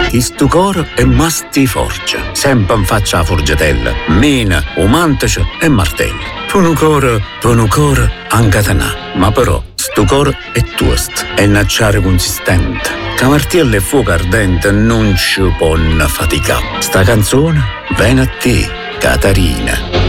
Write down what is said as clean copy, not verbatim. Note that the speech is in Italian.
Il stu coro è masti forgia, sempre in faccia a forgetella, mina, umantice e martello. Punu coro, ancatanà. Ma però, stu coro è toast, è nacciare consistente. Camartiello e fuoco ardente non ci può faticare. Sta canzone viene a te, Catarina.